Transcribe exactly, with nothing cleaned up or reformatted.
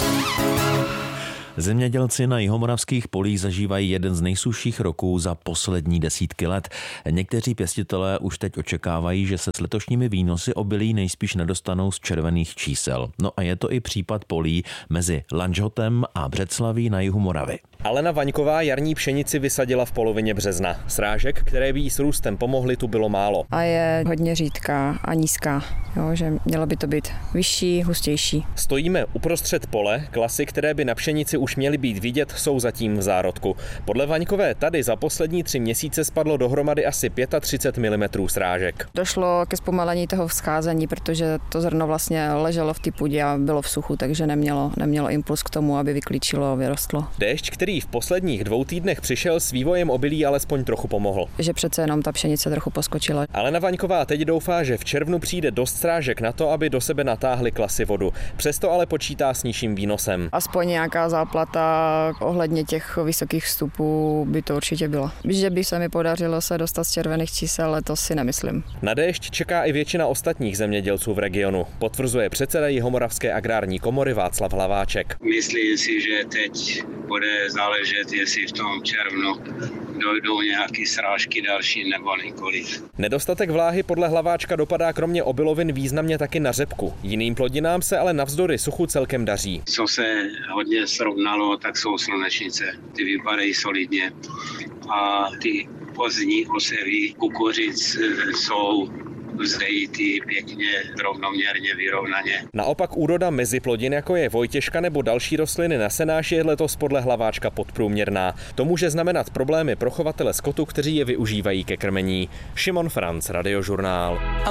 Zemědělci na jihomoravských polích zažívají jeden z nejsušších roků za poslední desítky let. Někteří pěstitelé už teď očekávají, že se s letošními výnosy obilí nejspíš nedostanou z červených čísel. No a je to i případ polí mezi Lanžhotem a Břeclaví na jihu Moravy. Alena Vaňková jarní pšenici vysadila v polovině března. Srážek, které by jí s růstem pomohly, tu bylo málo. A je hodně řídká a nízká, jo, že mělo by to být vyšší, hustější. Stojíme uprostřed pole, klasy, které by na pšenici už měly být vidět, jsou zatím v zárodku. Podle Vaňkové tady za poslední tři měsíce spadlo dohromady asi třicet pět milimetrů srážek. Došlo ke zpomalení toho vzcházení, protože to zrno vlastně leželo v té půdě a bylo v suchu, takže nemělo, nemělo impuls k tomu, aby vyklíčilo a vyrostlo. Déšť, který v posledních dvou týdnech přišel, s vývojem obilí alespoň trochu pomohl. Že přece jenom ta pšenice trochu poskočila. Alena Vaňková teď doufá, že v červnu přijde dost srážek na to, aby do sebe natáhly klasy vodu. Přesto ale počítá s nižším výnosem. Aspoň nějaká záplata ohledně těch vysokých vstupů by to určitě byla. Že by se mi podařilo se dostat z červených čísel, ale to si nemyslím. Na déšť čeká i většina ostatních zemědělců v regionu, potvrzuje předseda Jihomoravské agrární komory Václav Hlaváček. Myslím si, že teď bude záležet, jestli v tom červnu dojdou nějaké srážky další nebo nikoliv. Nedostatek vláhy podle Hlaváčka dopadá kromě obilovin významně taky na řepku. Jiným plodinám se ale navzdory suchu celkem daří. Co se hodně srovnalo, tak jsou slunečnice. Ty vypadají solidně a ty pozdní osevy kukuřic jsou vzdejitý pěkně, rovnoměrně, vyrovnaně. Naopak úroda meziplodin, jako je vojtěžka nebo další rostliny na senáš, je letos podle Hlaváčka podprůměrná. To může znamenat problémy pro chovatele skotu, kteří je využívají ke krmení. Šimon Franc, Radiožurnál.